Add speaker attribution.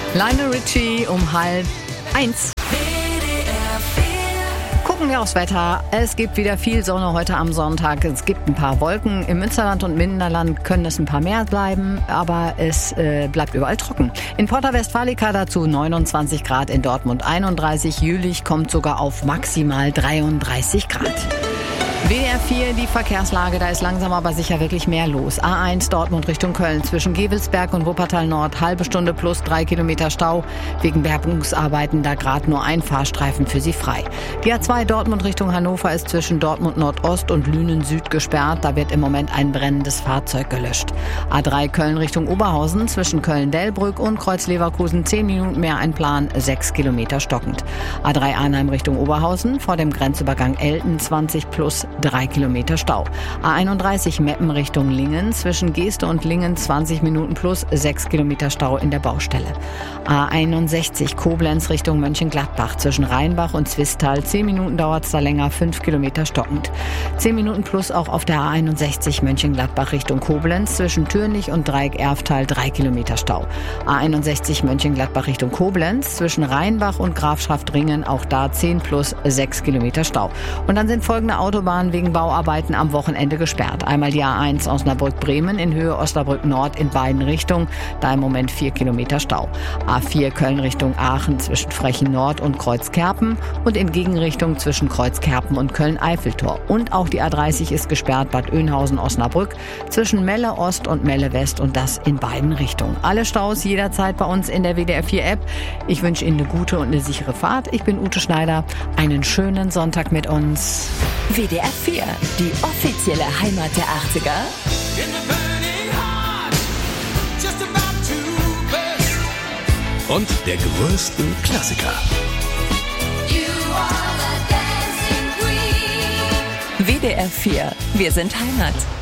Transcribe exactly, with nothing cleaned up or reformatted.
Speaker 1: Lionel Richie um halb eins. Gucken wir aufs Wetter. Es gibt wieder viel Sonne heute am Sonntag. Es gibt ein paar Wolken. Im Münsterland und Minderland können es ein paar mehr bleiben, aber es äh, bleibt überall trocken. In Porta Westfalica dazu neunundzwanzig Grad, in Dortmund einunddreißig. Jülich kommt sogar auf maximal dreiunddreißig Grad. W D R vier, die Verkehrslage, da ist langsam aber sicher wirklich mehr los. A eins Dortmund Richtung Köln zwischen Gevelsberg und Wuppertal Nord, halbe Stunde plus drei Kilometer Stau. Wegen Bergungsarbeiten da gerade nur ein Fahrstreifen für Sie frei. Die A zwei Dortmund Richtung Hannover ist zwischen Dortmund Nordost und Lünen Süd gesperrt. Da wird im Moment ein brennendes Fahrzeug gelöscht. A drei Köln Richtung Oberhausen zwischen Köln-Dellbrück und Kreuz-Leverkusen zehn Minuten mehr Einplan, sechs Kilometer stockend. A drei Arnheim Richtung Oberhausen vor dem Grenzübergang Elten zwanzig plus drei Kilometer Stau. A einunddreißig Meppen Richtung Lingen zwischen Geeste und Lingen zwanzig Minuten plus sechs Kilometer Stau in der Baustelle. A einundsechzig Koblenz Richtung Mönchengladbach zwischen Rheinbach und Zwistal zehn Minuten dauert es da länger, fünf Kilometer stockend. zehn Minuten plus auch auf der A einundsechzig Mönchengladbach Richtung Koblenz zwischen Türnich und Dreieck-Erftal drei Kilometer Stau. A einundsechzig Mönchengladbach Richtung Koblenz zwischen Rheinbach und Grafschaftringen auch da zehn plus sechs Kilometer Stau. Und dann sind folgende Autobahnen wegen Bauarbeiten am Wochenende gesperrt. Einmal die A eins Osnabrück-Bremen in Höhe Osnabrück-Nord in beiden Richtungen, da im Moment vier Kilometer Stau. A vier Köln Richtung Aachen zwischen Frechen Nord und Kreuzkerpen und in Gegenrichtung zwischen Kreuzkerpen und Köln-Eiffeltor. Und auch die A dreißig ist gesperrt, Bad Oeynhausen-Osnabrück zwischen Melle Ost und Melle West und das in beiden Richtungen. Alle Staus jederzeit bei uns in der W D R vier App. Ich wünsche Ihnen eine gute und eine sichere Fahrt. Ich bin Ute Schneider. Einen schönen Sonntag mit uns.
Speaker 2: W D R vier, die offizielle Heimat der achtziger.
Speaker 3: Und der größten Klassiker.
Speaker 2: W D R vier, wir sind Heimat.